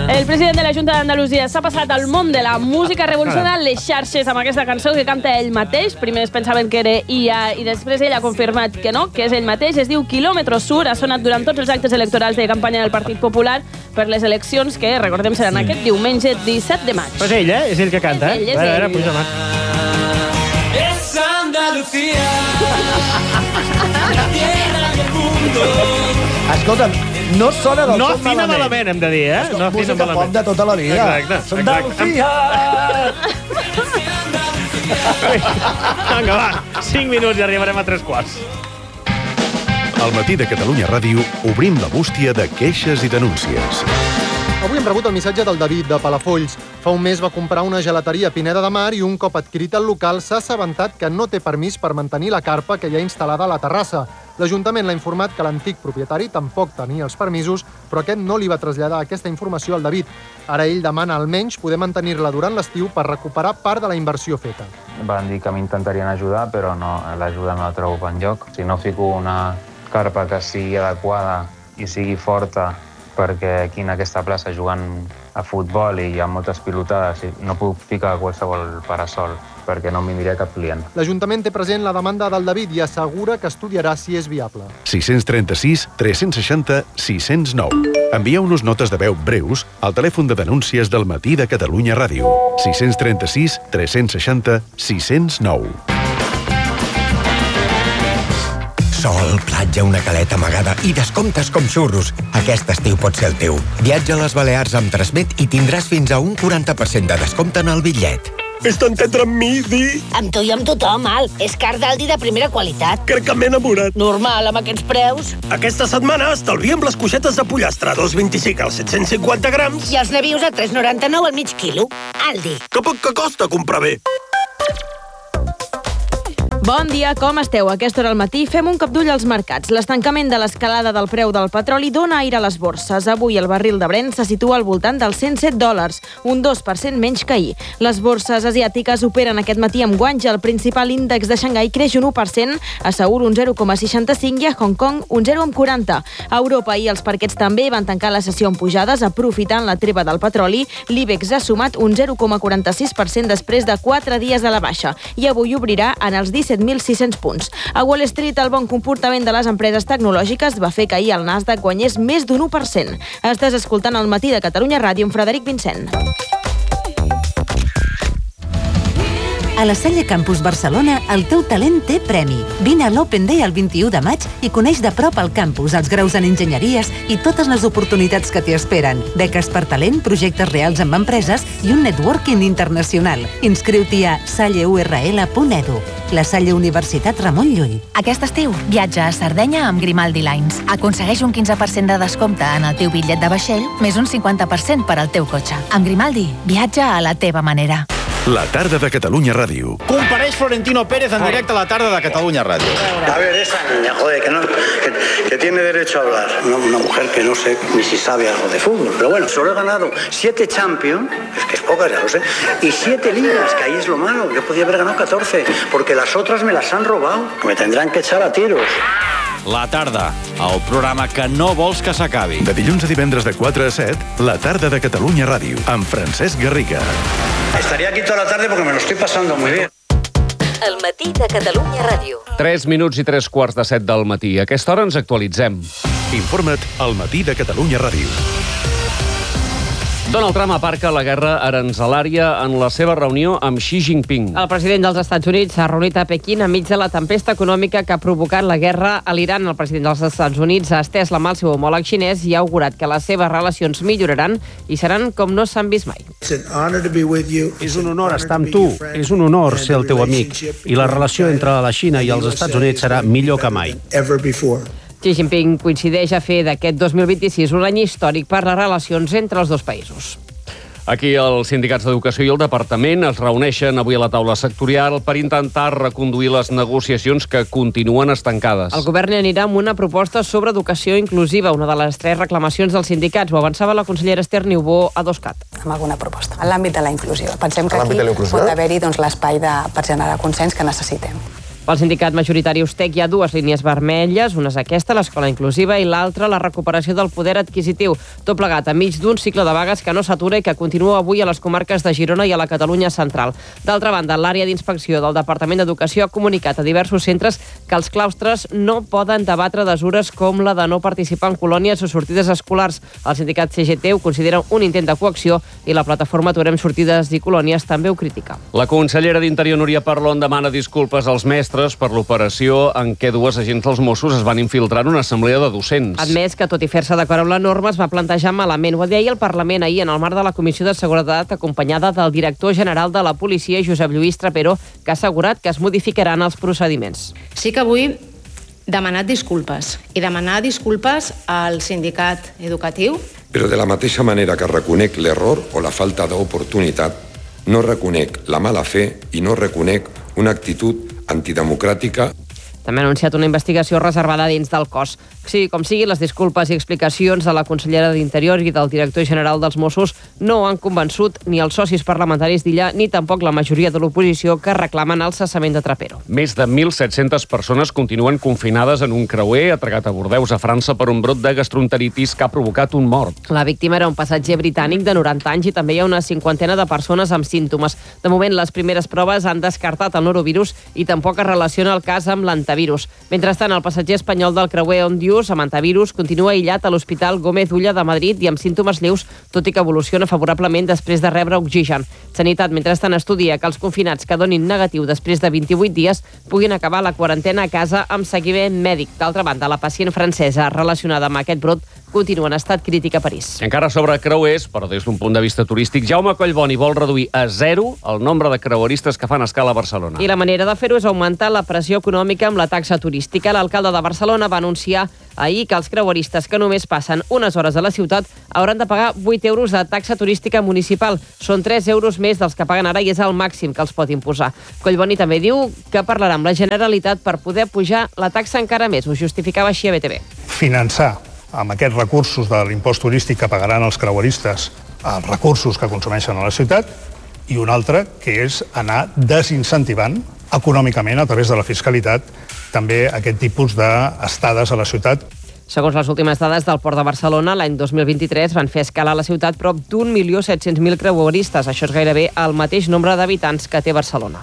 El president de la Junta d'Andalusia s'ha passat al món de la música, revolucionant les xarxes amb aquesta cançó que canta ell mateix. Primer es pensaven que era IA i després ell ha confirmat que no, que és ell mateix. Es diu Kilómetro Sur, ha sonat durant tots els actes electorals de campanya del Partit Popular per les eleccions que, recordem, seran aquest diumenge 17 de maig. Pues ell, és ell que canta, És ell, és ell. Puja mà. Es Andalucía, la tierra del mundo. Escolta'm, no sona del No tot afina malament, hem de dir, eh? No afina música pop malament. de tota la vida. Exacte. Andalucía! Vinga, va, 5 minuts i arribarem a 3 quarts. Al Matí de Catalunya Ràdio obrim la bústia de queixes i denúncies. Avui hem rebut el missatge del David, de Palafolls. Fa un mes va comprar una gelateria a Pineda de Mar i un cop adquirit el local s'ha assabentat que no té permís per mantenir la carpa que hi ha instal·lada a la terrassa. L'Ajuntament l'ha informat que l'antic propietari tampoc tenia els permisos, però aquest no li va traslladar aquesta informació al David. Ara ell demana almenys poder mantenir-la durant l'estiu per recuperar part de la inversió feta. Van dir que m'intentarien ajudar, però no, l'ajuda no la trobo enlloc. Si no fico una carpa que sigui adequada i sigui forta, perquè aquí en aquesta plaça jugant a futbol i hi ha moltes pilotades i no puc ficar qualsevol parasol perquè no m'hi aniré cap client. L'Ajuntament té present la demanda del David i assegura que estudiarà si és viable. 636 360 609. Envieu-nos notes de veu breus al telèfon de denúncies del Matí de Catalunya Ràdio. 636 360 609. Sol, platja, una caleta amagada i descomptes com xurros. Aquest estiu pot ser el teu. Viatja a les Balears amb Transmet i tindràs fins a un 40% de descompte en el bitllet. Vés-te entendre amb mi, Di? Amb tu i amb tothom, Al. És car d'Aldi de primera qualitat. Crec que m'he enamorat. Normal, amb aquests preus. Aquesta setmana estalviem les coixetes de pollastre, 2,25 als 750 grams. I els nabius a 3,99 al mig quilo. Aldi. Que poc que costa comprar bé. Bon dia, com esteu? A aquesta hora al matí fem un cop d'ull als mercats. L'estancament de l'escalada del preu del petroli dona aire a les borses. Avui el barril de Brent se situa al voltant dels $107, un 2% menys que ahir. Les borses asiàtiques operen aquest matí amb guanys. El principal índex de Xangai creix un 1%, a Seül un 0,65 i a Hong Kong un 0,40. A Europa i els parquets també van tancar la sessió amb pujades, aprofitant la treva del petroli. L'IBEX ha sumat un 0,46% després de 4 dies de la baixa i avui obrirà en els 17.600 punts. A Wall Street, el bon comportament de les empreses tecnològiques va fer que ahir el Nasdaq guanyés més d'un 1%. Estàs escoltant el Matí de Catalunya Ràdio amb Frederic Vincent. A la Salle Campus Barcelona, el teu talent té premi. Vine a l'Open Day el 21 de maig i coneix de prop el campus, els graus en enginyeries i totes les oportunitats que t'hi esperen. Beques per talent, projectes reals amb empreses i un networking internacional. Inscriu-t'hi a salleurl.edu. La Salle Universitat Ramon Llull. Aquest estiu, viatja a Sardenya amb Grimaldi Lines. Aconsegueix un 15% de descompte en el teu bitllet de vaixell, més un 50% per al teu cotxe. Amb Grimaldi, viatja a la teva manera. La tarda de Catalunya Ràdio. Compareix Florentino Pérez en directe a la tarda de Catalunya Ràdio. A ver, esa niña, joder, que tiene derecho a hablar. Una mujer que no sé ni si sabe algo de fútbol. Pero bueno, solo he ganado 7 Champions, es que es pocas, ya lo sé, y 7 ligas, que ahí es lo malo. Yo podía haber ganado 14, porque las otras me las han robado. Me tendrán que echar a tiros. La tarda, el programa que no vols que s'acabi. De dilluns a divendres de 4 a 7, la tarda de Catalunya Ràdio, amb Francesc Garriga. Estaría aquí toda la tarde porque me lo estoy pasando muy bien. El Matí de Catalunya Ràdio. 3 minuts i 3 quarts de 7 del matí. A aquesta hora ens actualitzem. Informa't al Matí de Catalunya Ràdio. Donald Trump aparca la guerra aranzelària en la seva reunió amb Xi Jinping. El president dels Estats Units s'ha reunit a Pequín enmig de la tempesta econòmica que ha provocat la guerra a l'Iran. El president dels Estats Units ha estès la mà al seu homòleg xinès i ha augurat que les seves relacions milloraran i seran com no s'han vist mai. És un honor estar amb tu, és un honor ser el teu amic i la relació entre la Xina i els Estats Units serà millor que mai. Xi Jinping coincideix a fer d'aquest 2026 un any històric per les relacions entre els dos països. Aquí els sindicats d'Educació i el Departament es reuneixen avui a la taula sectorial per intentar reconduir les negociacions que continuen estancades. El govern anirà amb una proposta sobre educació inclusiva, una de les 3 reclamacions dels sindicats. Ho avançava la consellera Esther Niubó a 2CAT. Amb alguna proposta, en l'àmbit de la inclusió. Pensem que aquí pot haver-hi l'espai per generar consens que necessitem. Pel sindicat majoritari Ustec hi ha dues línies vermelles, una és aquesta, l'escola inclusiva, i l'altra, la recuperació del poder adquisitiu. Tot plegat enmig d'un cicle de vagues que no s'atura i que continua avui a les comarques de Girona i a la Catalunya central. D'altra banda, l'àrea d'inspecció del Departament d'Educació ha comunicat a diversos centres que els claustres no poden debatre mesures com la de no participar en colònies o sortides escolars. El sindicat CGT ho considera un intent de coacció i la plataforma Aturem Sortides i Colònies també ho critica. La consellera d'Interior, Núria Parlon, demana disculpes als mestres per l'operació en què dues agents dels Mossos es van infiltrar en una assemblea de docents. Ha admès que, tot i fer-se d'acord amb la norma, es va plantejar malament. Ho deia el Parlament ahir en el marc de la Comissió de Seguretat, acompanyada del director general de la policia, Josep Lluís Trapero, que ha assegurat que es modificaran els procediments. Sí que vull demanar disculpes al sindicat educatiu. Però de la mateixa manera que reconec l'error o la falta d'oportunitat, no reconec la mala fe i no reconec una actitud antidemocràtica. També ha anunciat una investigació reservada dins del cos. Sí, com sigui, les disculpes i explicacions de la consellera d'Interior i del director general dels Mossos no han convençut ni els socis parlamentaris d'Illa ni tampoc la majoria de l'oposició que reclamen el cessament de Trapero. Més de 1.700 persones continuen confinades en un creuer atracat a Bordeus, a França, per un brot de gastroenteritis que ha provocat un mort. La víctima era un passatger britànic de 90 anys i també hi ha una cinquantena de persones amb símptomes. De moment, les primeres proves han descartat el norovirus i tampoc es relaciona el cas amb l'antivirus. Mentrestant, el passatger espanyol del creuer Ondius, amb antivirus, continua aïllat a l'Hospital Gómez Ulla de Madrid i amb símptomes lleus, tot i que evoluciona favorablement després de rebre oxigen. Sanitat, mentrestant, estudia que els confinats que donin negatiu després de 28 dies puguin acabar la quarantena a casa amb seguiment mèdic. D'altra banda, la pacient francesa relacionada amb aquest brot continua en estat crític a París. Encara sobre creuers, però des d'un punt de vista turístic, Jaume Collboni vol reduir a 0 el nombre de creueristes que fan escala a Barcelona. I la manera de fer-ho és augmentar la pressió econòmica amb la taxa turística. L'alcalde de Barcelona va anunciar ahir que els creueristes que només passen unes hores a la ciutat hauran de pagar 8 euros de taxa turística municipal. Són 3 euros més dels que paguen ara i és el màxim que els pot imposar. Collboni també diu que parlarà amb la Generalitat per poder pujar la taxa encara més. Ho justificava així a BTV. Finançar amb aquests recursos de l'impost turístic que pagaran els creueristes els recursos que consumeixen a la ciutat, i un altre, que és anar desincentivant econòmicament a través de la fiscalitat també aquest tipus d'estades a la ciutat. Segons les últimes dades del Port de Barcelona, l'any 2023 van fer escala a la ciutat prop d'1.700.000 creueristes. Això és gairebé el mateix nombre d'habitants que té Barcelona.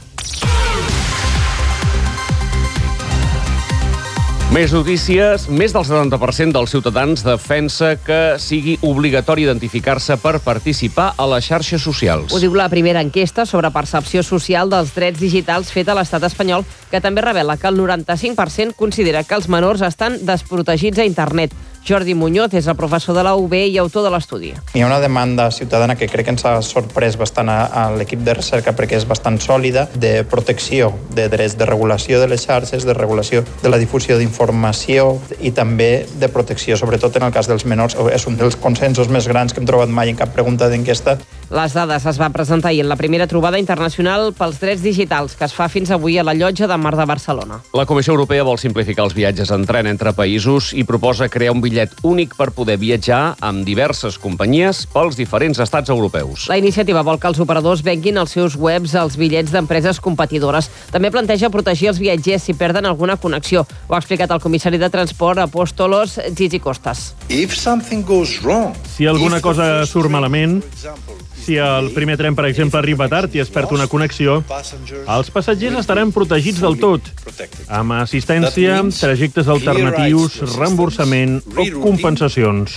Més notícies. Més del 70% dels ciutadans defensa que sigui obligatori identificar-se per participar a les xarxes socials. Ho diu la primera enquesta sobre percepció social dels drets digitals feta a l'estat espanyol, que també revela que el 95% considera que els menors estan desprotegits a internet. Jordi Muñoz és el professor de la UB i autor de l'estudi. Hi ha una demanda ciutadana que crec que ens ha sorprès bastant a l'equip de recerca perquè és bastant sòlida, de protecció de drets, de regulació de les xarxes, de regulació de la difusió d'informació i també de protecció, sobretot en el cas dels menors. És un dels consensos més grans que hem trobat mai en cap pregunta d'enquesta. Les dades es van presentar ahir en la primera trobada internacional pels drets digitals que es fa fins avui a la Llotja de Mar de Barcelona. La Comissió Europea vol simplificar els viatges en tren entre països i proposa crear un bitllet únic per poder viatjar amb diverses companyies pels diferents estats europeus. La iniciativa vol que els operadors venguin als seus webs els bitllets d'empreses competidores. També planteja protegir els viatgers si perden alguna connexió. Ho ha explicat el comissari de transport Apóstolos Gigi Costas. Si alguna cosa surt malament, si el primer tren, per exemple, arriba tard i es perd una connexió, els passatgers estaran protegits del tot, amb assistència, trajectes alternatius, reemborsament o compensacions.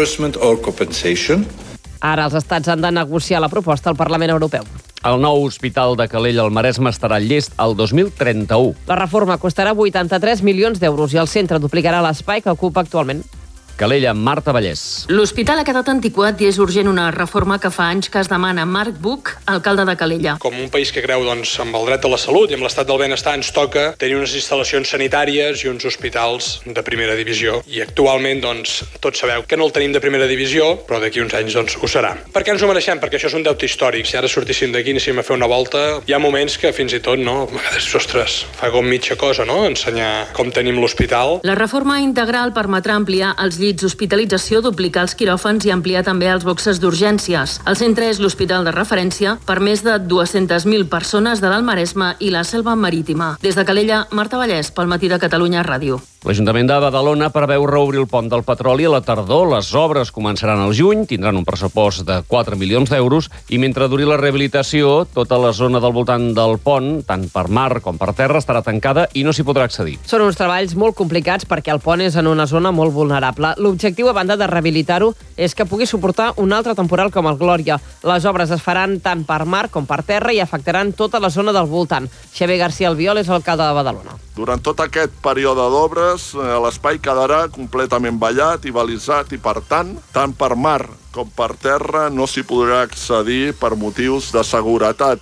Ara els estats han de negociar la proposta al Parlament Europeu. El nou hospital de Calella al Maresme estarà llest el 2031. La reforma costarà 83 milions d'euros i el centre duplicarà l'espai que ocupa actualment. Calella, Marta Vallès. L'hospital ha quedat antiquat i és urgent una reforma que fa anys que es demana. Marc Buch, alcalde de Calella. Com un país que creu amb el dret a la salut i amb l'estat del benestar, ens toca tenir unes instal·lacions sanitàries i uns hospitals de primera divisió. I actualment, tots sabeu que no el tenim de primera divisió, però d'aquí uns anys ho serà. Per què ens ho mereixem? Perquè això és un deute històric. Si ara sortíssim d'aquí i anéssim a fer una volta, hi ha moments que fins i tot, a vegades, ostres, fa com mitja cosa, ensenyar com tenim l'hospital. La reforma integral permetrà ampliar els llits llits d'hospitalització, duplicar els quiròfans i ampliar també els boxes d'urgències. El centre és l'hospital de referència per més de 200.000 persones de l'Alt Maresme i la Selva Marítima. Des de Calella, Marta Vallès, pel Matí de Catalunya Ràdio. L'Ajuntament de Badalona preveu reobrir el pont del Petroli a la tardor. Les obres començaran al juny, tindran un pressupost de 4 milions d'euros i mentre duri la rehabilitació, tota la zona del voltant del pont, tant per mar com per terra, estarà tancada i no s'hi podrà accedir. Són uns treballs molt complicats perquè el pont és en una zona molt vulnerable. L'objectiu, a banda de rehabilitar-ho, és que pugui suportar un altre temporal com el Glòria. Les obres es faran tant per mar com per terra i afectaran tota la zona del voltant. Xavier García Albiol és alcalde de Badalona. Durant tot aquest període d'obres, l'espai quedarà completament vallat i balisat i, per tant per mar com per terra no s'hi podrà accedir per motius de seguretat.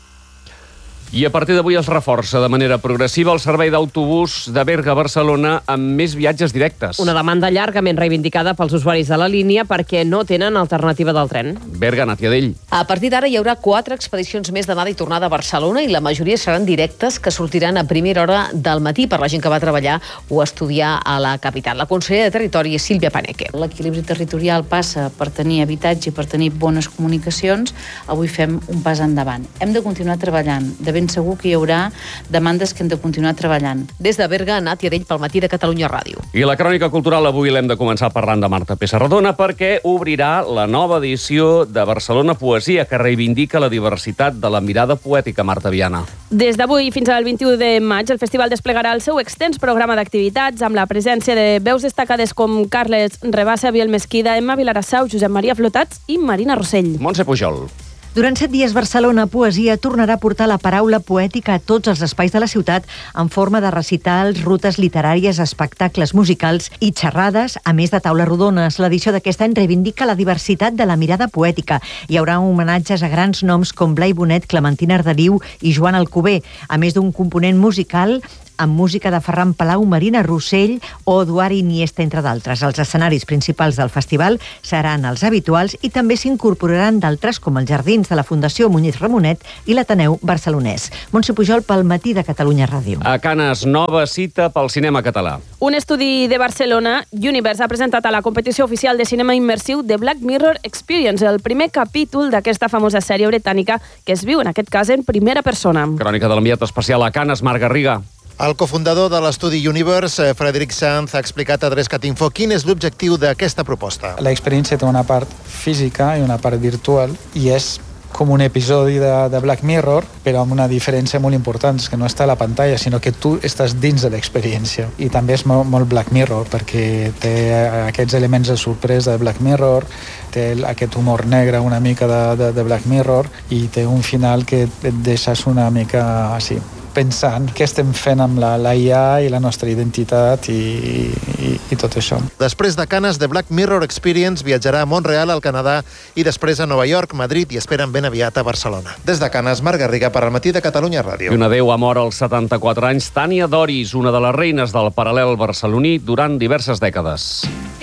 I a partir d'avui es reforça de manera progressiva el servei d'autobús de Berga a Barcelona amb més viatges directes. Una demanda llargament reivindicada pels usuaris de la línia perquè no tenen alternativa del tren. Berga, Nàtia Dell. A partir d'ara hi haurà 4 expedicions més d'anada i tornada a Barcelona i la majoria seran directes que sortiran a primera hora del matí per la gent que va treballar o estudiar a la capital. La consellera de Territori és Sílvia Paneque. L'equilibri territorial passa per tenir habitatge i per tenir bones comunicacions. Avui fem un pas endavant. Hem de continuar treballant. De ben segur que hi haurà demandes que hem de continuar treballant. Des de Berga, Nàtia Dell pel Matí de Catalunya Ràdio. I la crònica cultural avui l'hem de començar parlant de Marta Pessarrodona perquè obrirà la nova edició de Barcelona Poesia que reivindica la diversitat de la mirada poètica, Marta Viana. Des d'avui fins al 21 de maig, el festival desplegarà el seu extens programa d'activitats amb la presència de veus destacades com Carles Rebassa, Biel Mesquida, Emma Vilarassau, Josep Maria Flotats i Marina Rossell. Montse Pujol. Durant 7 dies, Barcelona Poesia tornarà a portar la paraula poètica a tots els espais de la ciutat en forma de recitals, rutes literàries, espectacles musicals i xerrades, a més de taules rodones. L'edició d'aquest any reivindica la diversitat de la mirada poètica. Hi haurà homenatges a grans noms com Blai Bonet, Clementina Arderiu i Joan Alcover, a més d'un component musical amb música de Ferran Palau, Marina Rossell o Eduard Iniesta, entre d'altres. Els escenaris principals del festival seran els habituals i també s'incorporaran d'altres com els Jardins de la Fundació Muñiz Ramonet i l'Ateneu Barcelonès. Montse Pujol pel Matí de Catalunya Ràdio. A Canes, nova cita pel cinema català. Un estudi de Barcelona, Universe, ha presentat a la competició oficial de cinema immersiu The Black Mirror Experience, el primer capítol d'aquesta famosa sèrie britànica que es viu, en aquest cas, en primera persona. Crònica de l'enviat especial a Canes, Marc Garriga. El cofundador de l'estudi Universe, Frederic Sanz, ha explicat a Drescat.info quin és l'objectiu d'aquesta proposta. La experiència té una part física i una part virtual i és com un episodi de Black Mirror, però amb una diferència molt important, que no està a la pantalla, sinó que tu estàs dins de l'experiència. I també és molt Black Mirror, perquè té aquests elements de sorpresa de Black Mirror, té aquest humor negre una mica de Black Mirror i té un final que et deixes una mica així, pensant què estem fent amb la IA i la nostra identitat i tot això. Després de Canes, The Black Mirror Experience viatjarà a Montreal, al Canadà, i després a Nova York, Madrid i esperen ben aviat a Barcelona. Des de Canes, Marc Garriga per al Matí de Catalunya Ràdio. I una veu ha mort als 74 anys, Tània Doris, una de les reines del paral·lel barceloní durant diverses dècades.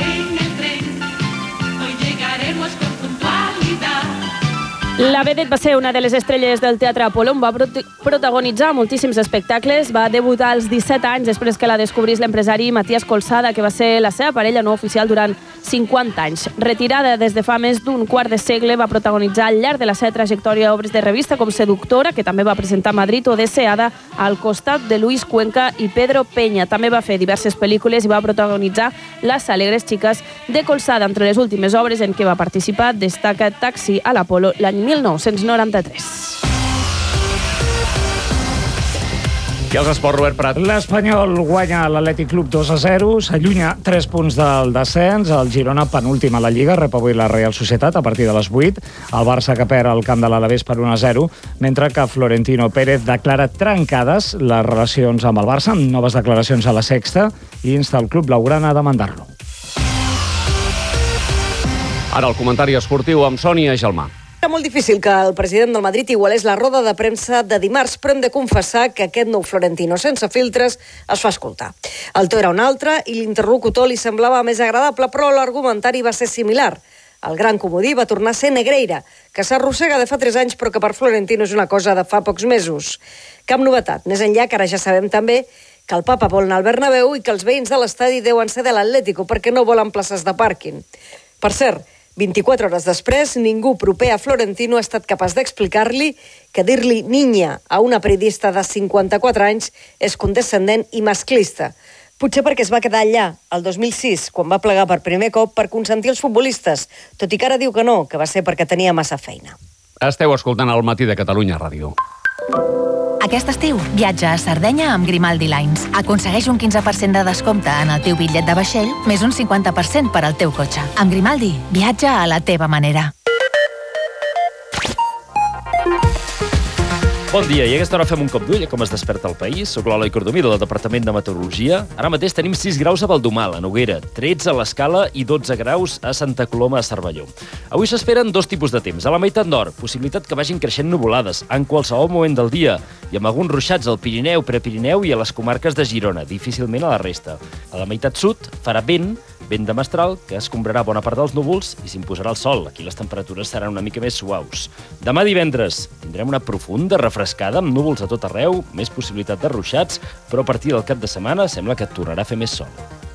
La vedette va ser una de les estrelles del Teatre Apolo, on va protagonitzar moltíssims espectacles. Va debutar als 17 anys després que la descobrís l'empresari Matías Colsada, que va ser la seva parella no oficial durant 50 anys. Retirada des de fa més d'un quart de segle, va protagonitzar al llarg de la seva trajectòria obres de revista com Seductora, que també va presentar a Madrid, o Deseada, al costat de Luis Cuenca i Pedro Peña. També va fer diverses pel·lícules i va protagonitzar Las alegres chicas de Colsada. Entre les últimes obres en què va participar destaca Taxi a l'Apolo l'any 1993. I els esports, Robert Prat. L'Espanyol guanya l'Atlètic Club 2-0, s'allunya 3 punts del descens. El Girona, penúltim a la Lliga, rep avui la Real Societat a partir de les 8. El Barça que perd al camp de l'Alavés per 1-0, mentre que Florentino Pérez declara trencades les relacions amb el Barça, amb noves declaracions a La Sexta, i insta el club blaugrana a demandar-lo. Ara el comentari esportiu amb Sònia Gelmà. Era molt difícil que el president del Madrid igualés la roda de premsa de dimarts, però hem de confessar que aquest nou Florentino sense filtres es fa escoltar. El to era un altre i l'interlocutor li semblava més agradable, però l'argumentari va ser similar. El gran comodí va tornar a ser Negreira, que s'arrossega de fa 3 anys però que per Florentino és una cosa de fa pocs mesos. Cap novetat, més enllà que ara ja sabem també que el papa vol anar al Bernabéu i que els veïns de l'estadi deuen ser de l'Atlético perquè no volen places de pàrquing. Per cert, 24 hores després, ningú proper a Florentino ha estat capaç d'explicar-li que dir-li niña a una periodista de 54 anys és condescendent i masclista. Potser perquè es va quedar allà, el 2006, quan va plegar per primer cop per consentir els futbolistes, tot i que ara diu que no, que va ser perquè tenia massa feina. Esteu escoltant el Matí de Catalunya Ràdio. Aquest estiu, viatja a Sardenya amb Grimaldi Lines. Aconsegueix un 15% de descompte en el teu bitllet de vaixell, més un 50% per al teu cotxe. Amb Grimaldi, viatja a la teva manera. Bon dia, i a aquesta hora fem un cop d'ull a com es desperta el país. Soc l'Eloi Cordomiro, del Departament de Meteorologia. Ara mateix tenim 6 graus a Valdomar, a Noguera, 13 a l'Escala i 12 graus a Santa Coloma, a Cervelló. Avui s'esperen 2 tipus de temps. A la meitat nord, possibilitat que vagin creixent nuvolades en qualsevol moment del dia i amb alguns ruixats al Pirineu, Prepirineu i a les comarques de Girona, difícilment a la resta. A la meitat sud farà vent de mestral que escombrarà bona part dels núvols i s'imposarà el sol. Aquí les temperatures seran una mica més suaus. Demà divendres tindrem una profunda refrescada amb núvols a tot arreu, més possibilitat de ruixats, però a partir del cap de setmana sembla que tornarà a fer més sol.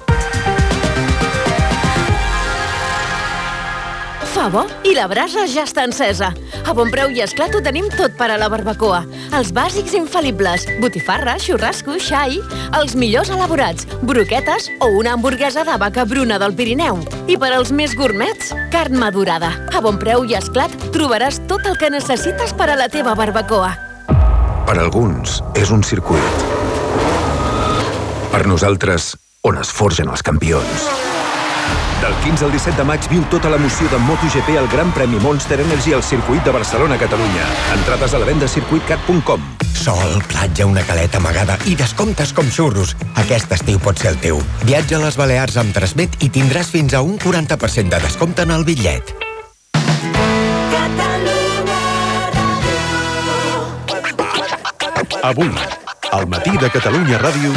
Fa bo i la brasa ja està encesa. A Bon Preu i Esclat ho tenim tot per a la barbacoa. Els bàsics infal·libles, botifarra, xurrasco, xai, els millors elaborats, broquetes o una hamburguesa de vaca bruna del Pirineu. I per als més gourmets, carn madurada. A Bon Preu i Esclat trobaràs tot el que necessites per a la teva barbacoa. Per alguns és un circuit. Per nosaltres, on es forgen els campions. Del 15 al 17 de maig viu tota l'emoció de MotoGP al Gran Premi Monster Energy al circuit de Barcelona-Catalunya. Entrades a la venda a circuitcat.com. Sol, platja, una caleta amagada i descomptes com xurros. Aquest estiu pot ser el teu. Viatja a les Balears amb Transmet i tindràs fins a un 40% de descompte en el bitllet. Avui, al Matí de Catalunya Ràdio...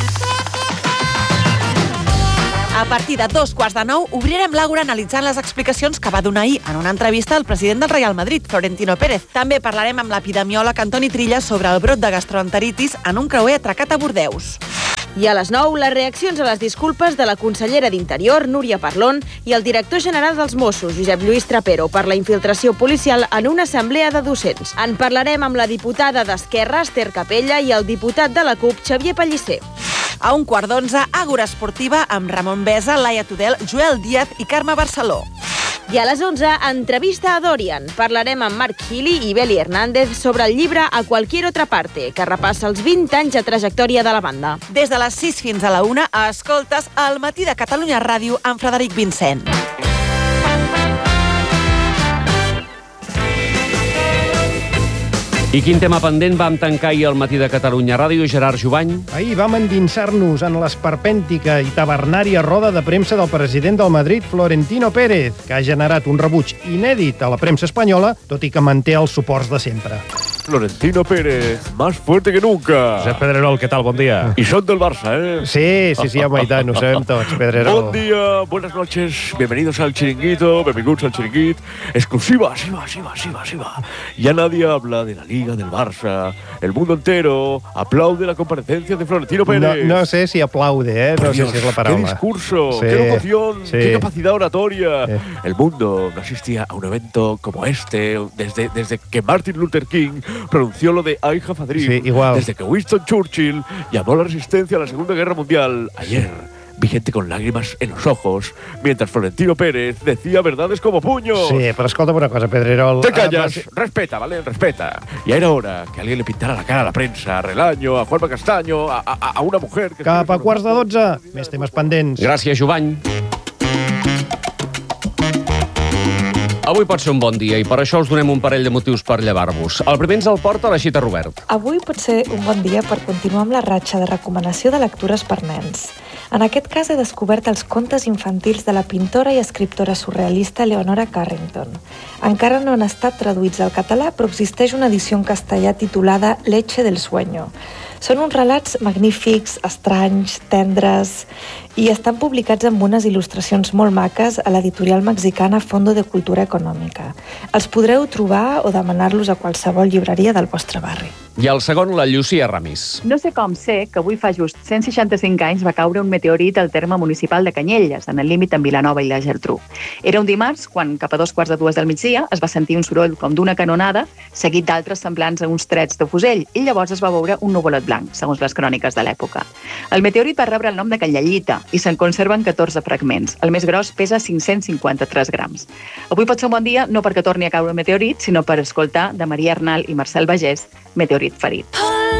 A partir de 9:15, obrirem l'Àgora analitzant les explicacions que va donar ahir en una entrevista al president del Real Madrid, Florentino Pérez. També parlarem amb l'epidemiòleg Antoni Trilla sobre el brot de gastroenteritis en un creuer atracat a Bordeus. I a les 9, les reaccions a les disculpes de la consellera d'Interior, Núria Parlon, i el director general dels Mossos, Josep Lluís Trapero, per la infiltració policial en una assemblea de docents. En parlarem amb la diputada d'Esquerra, Esther Capella, i el diputat de la CUP, Xavier Pellicer. A 11:15, Àgora Esportiva amb Ramon Besa, Laia Tudel, Joel Díaz i Carme Barceló. I a les 11, entrevista a Dorian. Parlarem amb Marc Gili i Beli Hernández sobre el llibre A Cualquier Otra Parte, que repassa els 20 anys de trajectòria de la banda. Des de les 6 fins a la 1, escoltes El Matí de Catalunya Ràdio amb Frederic Vincent. I quin tema pendent vam tancar ahir al Matí de Catalunya Ràdio, Gerard Jubany? Ahir vam endinsar-nos en l'esperpèntica i tabernària roda de premsa del president del Madrid, Florentino Pérez, que ha generat un rebuig inèdit a la premsa espanyola, tot i que manté els suports de sempre. Florentino Pérez, más fuerte que nunca. Josep Pedrerol, què tal? Bon dia. Y son del Barça, ¿eh? Sí, home, i tant, ho sabem tots, Pedrerol. Bon dia, buenas noches, bienvenidos al Chiringuito, benvinguts al Chiringuit. Exclusiva, sí va. Ya nadie habla de la Liga, del Barça. El mundo entero aplaude la comparecencia de Florentino Pérez. No sé si aplaude, ¿eh? No sé si es la palabra. Qué discurso, sí, qué locución, sí, qué capacidad oratoria. El mundo no asistía a un evento como este desde que Martin Luther King pronunció lo de I have a dream. Sí, igual. Desde que Winston Churchill llamó a la resistencia a la Segunda Guerra Mundial. Ayer vi gente con lágrimas en los ojos, mientras Florentino Pérez decía verdades como puños. Sí, pero escolta'm una cosa, Pedrerol. Te callas, respeta, ¿vale? Respeta. Ya era hora que alguien le pintara la cara a la prensa, a Relaño, a Juanma Castaño, a una mujer... Que Cap a 11:15, més temes pendents. Gràcies, Jubany. Avui pot ser un bon dia i per això us donem un parell de motius per llevar-vos. El primer ens el porta la Xita Robert. Avui pot ser un bon dia per continuar amb la ratxa de recomanació de lectures per nens. En aquest cas he descobert els contes infantils de la pintora i escriptora surrealista Leonora Carrington. Encara no han estat traduïts al català, però existeix una edició en castellà titulada Leche del sueño. Són uns relats magnífics, estranys, tendres, i estan publicats amb unes il·lustracions molt maques a l'editorial mexicana Fondo de Cultura Econòmica. Els podreu trobar o demanar-los a qualsevol llibreria del vostre barri. I el segon, la Llucia Ramis. No sé com sé que avui fa just 165 anys va caure un meteorit al terme municipal de Canyelles, en el límit amb Vilanova i la Geltrú. Era un dimarts quan, cap a 2:45 del migdia, es va sentir un soroll com d'una canonada, seguit d'altres semblants a uns trets de fusell, i llavors es va veure un nuvolet blanc, segons les cròniques de l'època. El meteorit va rebre el nom de Canyellita i se'n conserven 14 fragments. El més gros pesa 553 grams. Avui pot ser un bon dia no perquè torni a caure un meteorit, sinó per escoltar de Maria Arnal i Marcel Bagés, Meteorit ferit.